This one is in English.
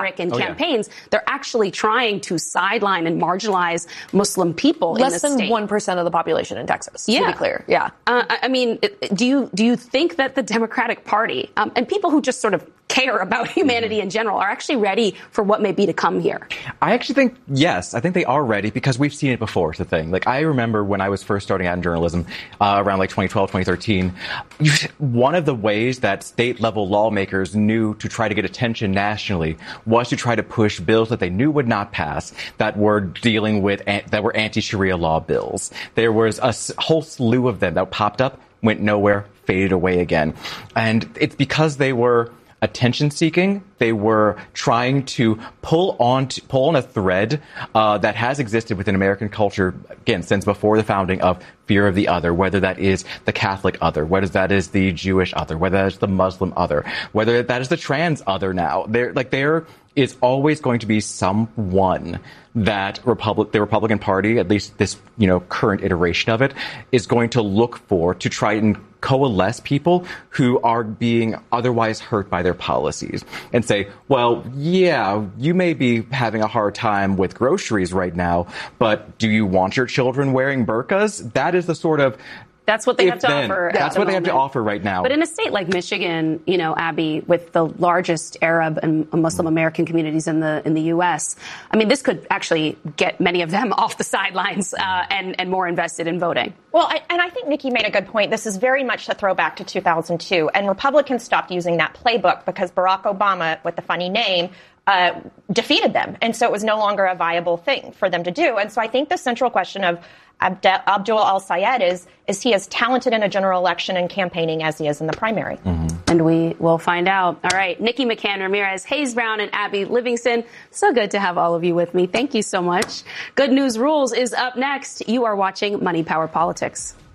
in campaigns, they're actually trying to sideline and marginalize Muslim people in the state. Less than 1% of the population in Texas, to be clear. I mean, do you think that the Democratic Party and people who just sort of care about humanity in general are actually ready for what may be to come here? I actually think, yes, I think they are ready because we've seen it before, is the thing. Like, I remember when I was first starting out in journalism around like 2012, 2013, one of the ways that state-level lawmakers knew to try to get attention nationally was to try to push bills that they knew would not pass that were dealing with, that were anti-Sharia law bills. There was a whole slew of them that popped up, went nowhere, faded away again. And it's because they were attention-seeking. They were trying to pull on a thread that has existed within American culture, again, since before the founding, of fear of the other, whether that is the Catholic other, whether that is the Jewish other, whether that is the Muslim other, whether that is the trans other now. There is always going to be someone that the Republican Party, at least this, current iteration of it, is going to look for to try and coalesce people who are being otherwise hurt by their policies and say, well, yeah, you may be having a hard time with groceries right now, but do you want your children wearing burqas? That is the sort of That's what they have to offer. That's what they have to offer right now. But in a state like Michigan, Abby, with the largest Arab and Muslim American communities in the U.S., I mean, this could actually get many of them off the sidelines and more invested in voting. Well, I think Nikki made a good point. This is very much a throwback to 2002, and Republicans stopped using that playbook because Barack Obama, with the funny name, defeated them. And so it was no longer a viable thing for them to do. And so I think the central question of Abdul Al-Sayed is he as talented in a general election and campaigning as he is in the primary? Mm-hmm. And we will find out. All right. Nikki McCann Ramirez, Hayes Brown, and Abby Livingston. So good to have all of you with me. Thank you so much. Good News Rules is up next. You are watching Money Power Politics.